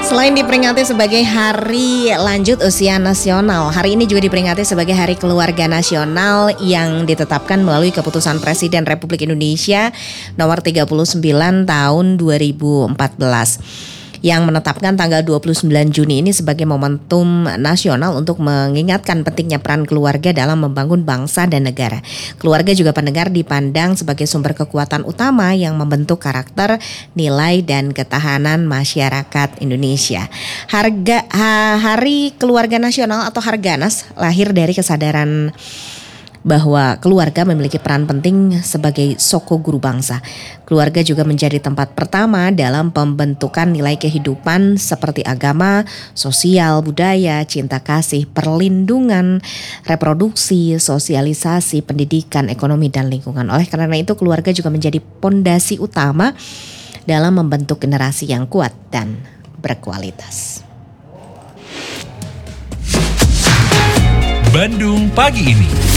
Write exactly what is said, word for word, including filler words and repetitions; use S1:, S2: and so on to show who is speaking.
S1: Selain diperingati sebagai Hari Lanjut Usia Nasional, hari ini juga diperingati sebagai Hari Keluarga Nasional yang ditetapkan melalui Keputusan Presiden Republik Indonesia nomor tiga puluh sembilan tahun dua ribu empat belas. Yang menetapkan tanggal dua puluh sembilan Juni ini sebagai momentum nasional untuk mengingatkan pentingnya peran keluarga dalam membangun bangsa dan negara. Keluarga juga pendengar dipandang sebagai sumber kekuatan utama yang membentuk karakter, nilai, dan ketahanan masyarakat Indonesia. Harga ha, Hari Keluarga Nasional atau Harganas lahir dari kesadaran bahwa keluarga memiliki peran penting sebagai soko guru bangsa. Keluarga juga menjadi tempat pertama dalam pembentukan nilai kehidupan seperti agama, sosial, budaya, cinta kasih, perlindungan, reproduksi, sosialisasi, pendidikan, ekonomi, dan lingkungan. Oleh karena itu, keluarga juga menjadi pondasi utama dalam membentuk generasi yang kuat dan berkualitas.
S2: Bandung Pagi Ini.